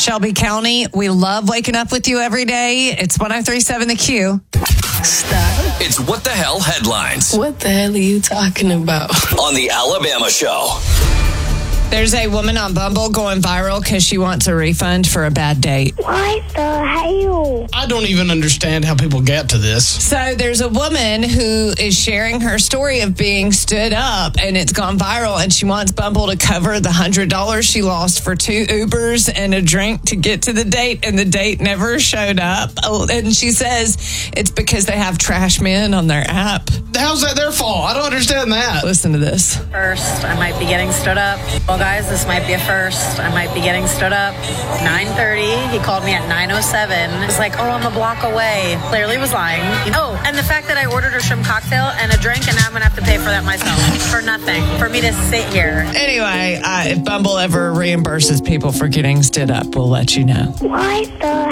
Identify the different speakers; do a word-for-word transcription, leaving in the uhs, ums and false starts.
Speaker 1: Shelby County. We love waking up with you every day. It's one oh three point seven The Q.
Speaker 2: Stop.
Speaker 3: It's What the Hell Headlines.
Speaker 2: What the hell are you talking about?
Speaker 3: On the Alabama Show.
Speaker 1: There's a woman on Bumble going viral because she wants a refund for a bad date.
Speaker 4: What the hell?
Speaker 5: I don't even understand how people get to this.
Speaker 1: So there's a woman who is sharing her story of being stood up, and it's gone viral, and she wants Bumble to cover the one hundred dollars she lost for two Ubers and a drink to get to the date, and the date never showed up. And she says it's because they have trash men on their app.
Speaker 5: How's that their fault? I don't understand that.
Speaker 1: Listen to this.
Speaker 6: First, I might be getting stood up. Well, guys, this might be a first. I might be getting stood up. nine thirty, he called me at nine oh seven. It's like, oh, I'm a block away. Clearly was lying. Oh, and the fact that I ordered a shrimp cocktail and a drink, and now I'm going to have to pay for that myself. For nothing. For me to sit here.
Speaker 1: Anyway, uh, if Bumble ever reimburses people for getting stood up, we'll let you know.
Speaker 4: What the